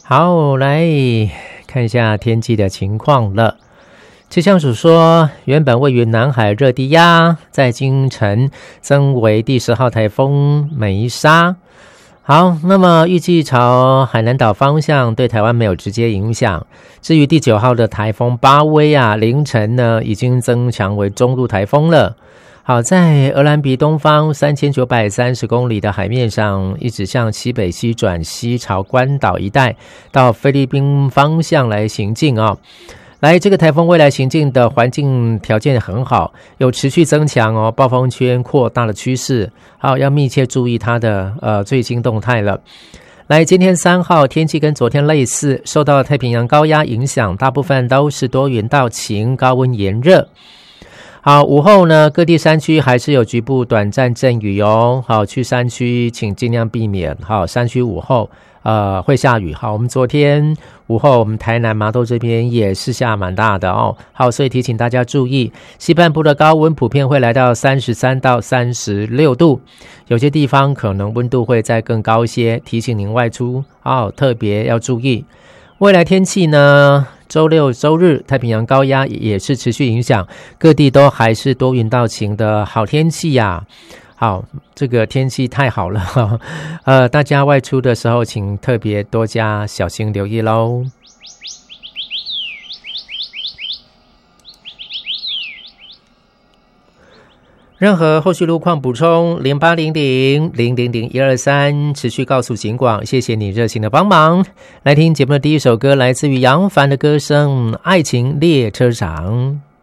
好，来看一下天气的情况了。气象署说，原本位于南海热低压在今晨增为第10号台风梅沙。好，那么预计朝海南岛方向，对台湾没有直接影响。至于第9号的台风巴威啊，凌晨呢已经增强为中度台风了。好，在鹅銮鼻东方3930公里的海面上，一直向西北西转西朝关岛一带到菲律宾方向来行进哦。来，这个台风未来行进的环境条件很好，有持续增强哦，暴风圈扩大的趋势。好，要密切注意它的最新动态了。来，今天3号天气跟昨天类似，受到太平洋高压影响，大部分都是多云到晴，高温炎热。好，午后呢，各地山区还是有局部短暂阵雨哦。好，去山区请尽量避免。好，山区午后会下雨。好，我们昨天午后我们台南麻豆这边也是下蛮大的哦。好，所以提醒大家注意，西半部的高温普遍会来到33到36度，有些地方可能温度会再更高些，提醒您外出特别要注意。未来天气呢，周六周日太平洋高压也是持续影响，各地都还是多云到晴的好天气呀。好，这个天气太好了大家外出的时候请特别多加小心留意咯。任何后续路况补充0800000123持续告诉警广，谢谢你热情的帮忙。来听节目的第一首歌，来自于杨凡的歌声《爱情列车长》。